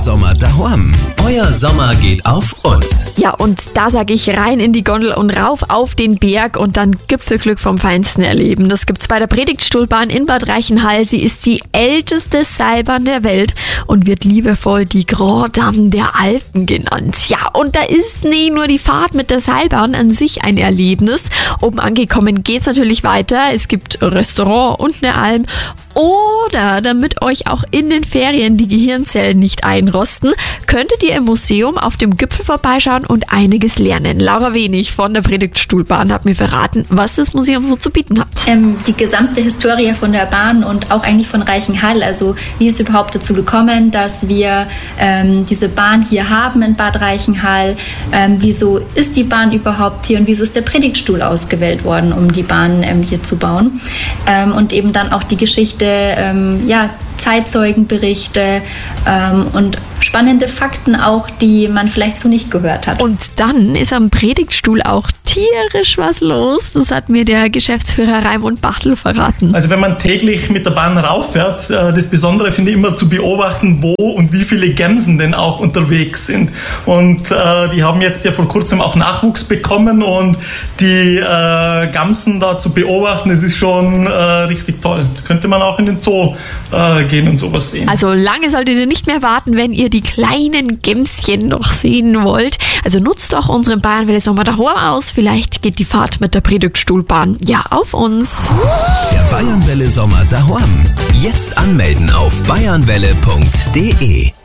Sommer daheim. Euer Sommer geht auf uns. Ja, und da sage ich rein in die Gondel und rauf auf den Berg und dann Gipfelglück vom Feinsten erleben. Das gibt's bei der Predigtstuhlbahn in Bad Reichenhall. Sie ist die älteste Seilbahn der Welt und wird liebevoll die Grand Dame der Alpen genannt. Ja, und da ist nicht nur die Fahrt mit der Seilbahn an sich ein Erlebnis. Oben angekommen geht's natürlich weiter. Es gibt Restaurant und eine Alm. Oder damit euch auch in den Ferien die Gehirnzellen nicht einrosten, könntet ihr im Museum auf dem Gipfel vorbeischauen und einiges lernen. Laura Wenig von der Predigtstuhlbahn hat mir verraten, was das Museum so zu bieten hat. Die gesamte Historie von der Bahn und auch eigentlich von Reichenhall, also wie ist es überhaupt dazu gekommen, dass wir diese Bahn hier haben in Bad Reichenhall, wieso ist die Bahn überhaupt hier und wieso ist der Predigtstuhl ausgewählt worden, um die Bahn hier zu bauen, und eben dann auch die Geschichte, Zeitzeugenberichte und spannende Fakten auch, die man vielleicht so nicht gehört hat. Und dann ist am Predigtstuhl auch tierisch was los. Das hat mir der Geschäftsführer Raimund Bachtel verraten. Also wenn man täglich mit der Bahn rauffährt, das Besondere finde ich immer zu beobachten, wo und wie viele Gämsen denn auch unterwegs sind. Und die haben jetzt ja vor kurzem auch Nachwuchs bekommen und die Gamsen da zu beobachten, das ist schon richtig toll. Da könnte man auch in den Zoo gehen und sowas sehen. Also lange solltet ihr nicht mehr warten, wenn ihr die kleinen Gämschen noch sehen wollt. Also nutzt doch unseren Bayernwelle Sommer daheim aus. Vielleicht geht die Fahrt mit der Predigtstuhlbahn ja auf uns. Der Bayernwelle Sommer daheim. Jetzt anmelden auf bayernwelle.de.